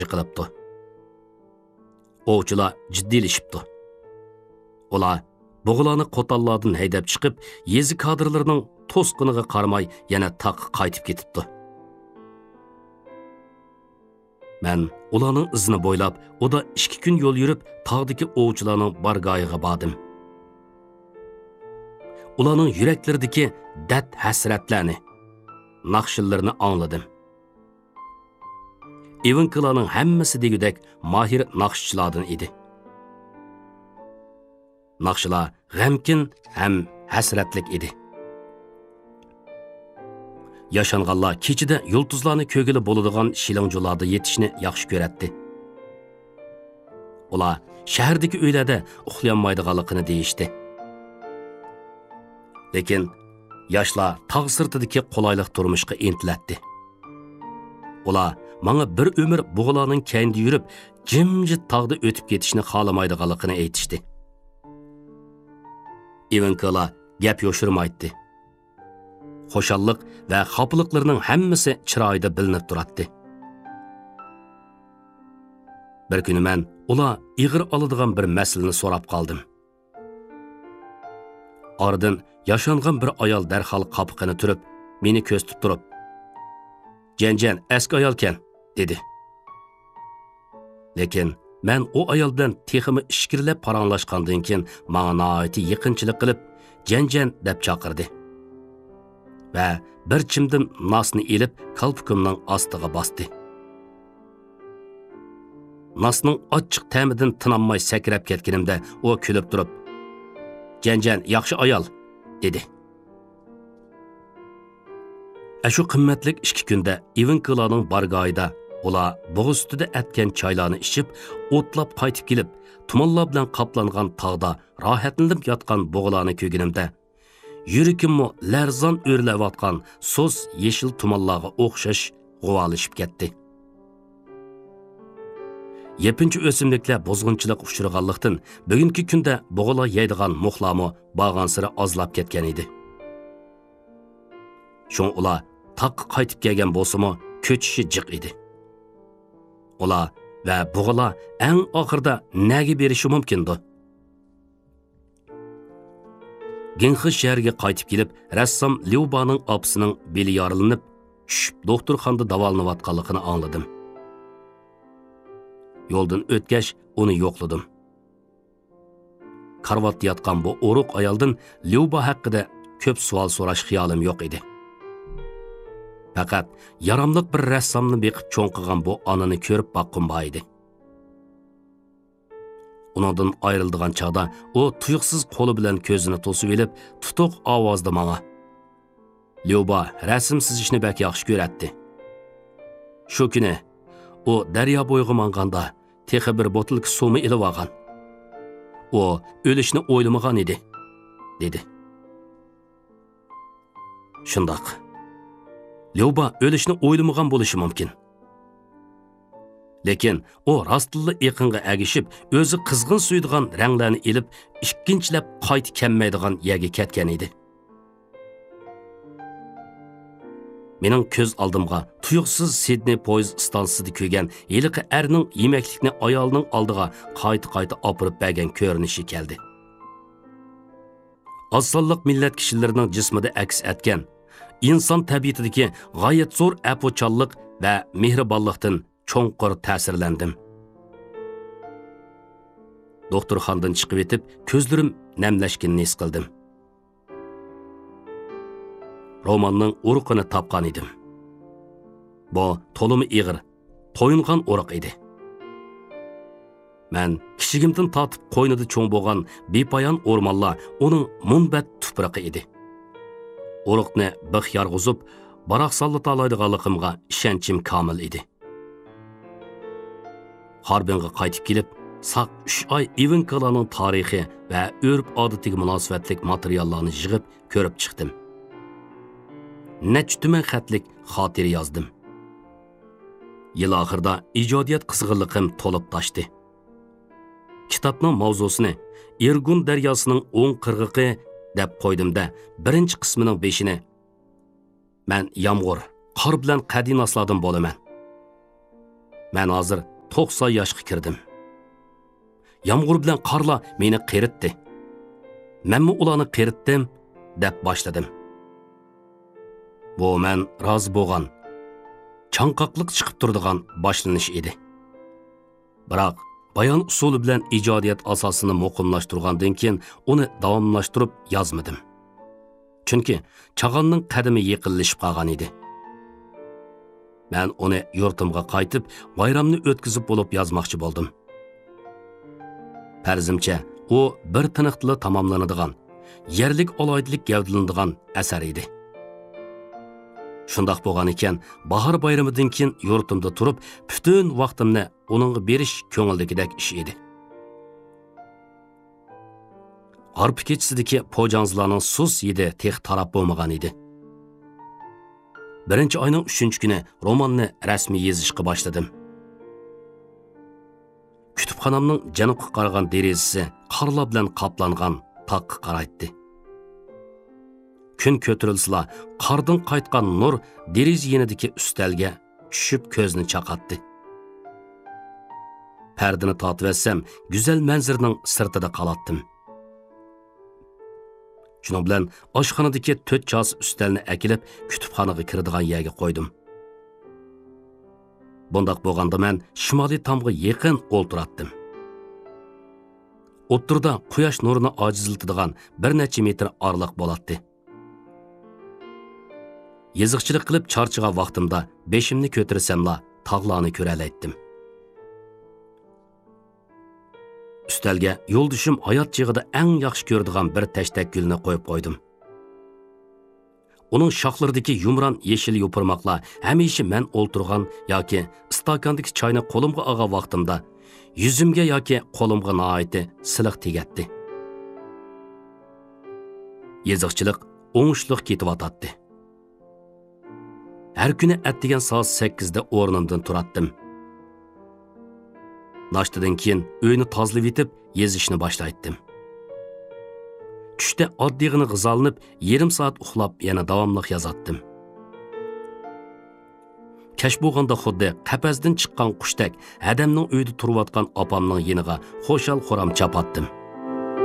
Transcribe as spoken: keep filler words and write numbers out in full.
qilibdi. Ovchilar jiddiylashibdi. Ular bug'ularni qo'tallardan haydab chiqib, yezi kadrlarining to'sqiniga qaramay yana taqqa qaytib ketibdi. Men ularning izini bo'ylab, uda ikki kun yo'l yurib, tog'dagi ovchilarning bargohiga bordim. Ularning yuraklaridagi dard hasratlarni, naqshillarini angladim. Evinkilarning hammasi degudek mahir naqshchilardan edi. Naqshlar g'amkin ham hasratlik edi. Yaşanğanlar kechida yulduzlarni ko'gili bo'ladigan shilingjo'larda yetishni yaxshi ko'ratdi. Ular shahardagi uylarda uxlayolmaydiganligini deyishdi. Lekin yoshlar tog' sirtidagi qulaylik turmushga intilatdi. Ular menga bir umr bug'ularning kayinda yurib, jimjit tog'da o'tib ketishni xohlamaydiganligini aytishdi. Evinkilar gap yo'shirmaydi. Xo'shallik va xopiliklarining hammasi chiroyida bilinib turadi. Bir kuni men ular ig'ir oladigan bir masalani so'rab qoldim. Oradan yaşanğan bir ayol darhol qopiqini turib, meni ko'z tutib turib, "Janjan, eski ayolkan", dedi. Lekin men o ayol bilan teximi ishkirlab paranglashgandan keyin menga nihoyat yaqinchilik qilib, "Janjan" deb chaqirdi. Va bir chimdim nosni elib kalpukimning ostiga bosdi. Nosning ochiq ta'midan tinolmay sakrab ketganimda u kulib turib, "Janjan, yaxshi ayol", dedi. Ashu qimmatlik ikki kunda Evinkilarning bargohida ular bo'g'iz ustida atgan choylarni ichib, o'tlab qaytib kelib, tumanlar bilan qoplangan tog'da rohatlanib yotgan bug'ularni ko'rganimda yuragimmo larzon o'rlayotgan so'z yeshil tumanlarga o'xshash g'uvolishib ketdi. Yepinchi o'simliklar bozg'unchilik uchraganlikdan bugungi kunda bug'ular yeydigan muxlamo bag'ansiri ozlab ketgan edi. Shun ular taqqa qaytib kelgan bo'lsa-mu, ko'chishi jiq edi. Ular va bug'ular eng oxirida nega berishi mumkin-di? Genxi shahriga qaytib kelib, rassom Lyubaning opasining beli yorilinib, tushib doktorxonada davolanayotganligini angladim. Yo'ldan o'tgach, uni yo'qladim. Karvatda yotgan bu o'ruq ayoldan Lyuba haqida ko'p savol so'rash xiyolim yo'q edi. Faqat yaramliq bir rassomni beqib cho'nqigan bu onani ko'rib boqqim bor edi. Uningdan ayrildigan chaqda u tuyuqsiz qo'li bilan ko'zini to'sib elib, tutuq ovozda menga: "Lyuba, rasm chizishni bak yaxshi ko'ratdi. Shu kuni u daryo bo'yiga manganda texi bir botilka suvni ilib olgan. U o'lishni o'ylamagan edi", dedi. Shundoq. Lyuba o'lishni o'ylamagan bo'lishi mumkin. Lekin o rastlı yaqinga agishib, o'zi qizg'in suydigan ranglarni elib, ikkinchilab qaytib kelmaydigan yerga ketgan edi. Mening ko'z oldimga tuyuqsiz Sidney poyezd stansiyasida ko'rgan yiliqi erning yemeklikni ayolning oldiga qayta-qayta opirib bergan ko'rinishi keldi. Osonliq millat kishilarining jismida aks etgan, inson tabiatidagi g'oyat zo'r apo'challik va mehribonlikdan cho'nqur ta'sirlandim. Doktorxonadan chiqib etib, ko'zlarim namlashganini his qildim. Romanning uruqini topgan edim. Bu to'limi ig'ir, to'yingan uruq edi. Men kishigimdan tatib qo'ynida cho'ng bo'lgan bepoyon o'rmonlar uning munbat tuproqi edi. Uruqni bix yarg'uzib, baroq sallata oladiganligimga ishonchim komil edi. Harbinga qaytib kelib, saq uch oy Evinkilarning tarixi va urf-odatiga munosabatlik materiallarni yig'ib ko'rib chiqdim. Nechtümen xatlik xotira yozdim. Yil oxirida ijodiyat qizg'inligim to'lib toshdi. Kitobning mavzusini Irgun daryosining o'ng qirg'iqi deb qo'ydimda, birinchi qismining beshini men yomg'ir, qor bilan qadin aslodan bo'laman. Men hozir to'qson yoshga kirdim. Yomg'ir bilan qorlar meni qeritdi. Menmi ularni qeritdim deb boshladim. Bu men rozi bo'lgan, chanqoqlik chiqib turadigan boshlanish edi. Biroq bayon usuli bilan ijodiyat asosini muqimlashtirgandan keyin uni davomlashtirib yozmadim. Chunki chag'onning qadami yiqilishib qolgan edi. Men uni yurtimga qaytib, bayramni o'tkazib bo'lib yozmoqchi bo'ldim. Farzimcha, u bir tiniqli tamomlanadigan, yerlik oloydilik gavdalanadigan asar edi. Shundoq bo'lgan ekan, bahor bayramidan keyin yurtimda turib, butun vaqtimni uningga berish ko'ngildagidek ish edi. Arpa kechisidagi po'janzlarning sus yedi tex tarab bo'lmagan edi. Birinchi oyning uchinchi kuni romanni rasmiy yozishga boshladim. Kutubxonamning janubga qaragan derazasi qorlar bilan qoplangan taqqa qaraydi. Kun ko'tarilsa, qordan qaytgan nur deriz yenidagi ustalga tushib ko'zni chaqatdi. Pardani tortib etsam, go'zal manzarning sirtida qolatdim. Shuning bilan oshxonadagi to'rt chos ustalni akilib, kutubxonaga kiradigan yerga qo'ydim. Bundaq bo'lganda men shimoliy tomga yaqin o'ltiratdim. O'ttirda quyosh nurini ojizlatadigan bir necha metr orliq bo'ladi. Yeziqchilik qilib charchigan vaqtimda beshimni ko'tirsamla tog'larni ko'ralaytdim. Ustalga yo'ldishim hayot chig'ida eng yaxshi ko'radigan bir tashtak gulni qo'yib qo'ydim. Uning shoxlaridagi yumron yeshil yo'pirmoqlar hamisha men o'ltirgan yoki stakandagi choyni qo'limga olgan vaqtimda yuzimga yoki qo'limga noiti siliq tegatdi. Yeziqchilik o'ngishliq ketyotdi. Har kuni atdigan soat sakkizda o'rnimdan turatdim. Nashtadan keyin uyni tozalab etib, yezishni boshlaydim. Tushda oddiygina g'izolanib, yarim soat uxlab, yana davomli yozatdim. Kech bo'lganda xuddi qafasdan chiqqan qushdek, adamning uyida turayotgan opamning yeniga xo'shal xo'ram chapatdim.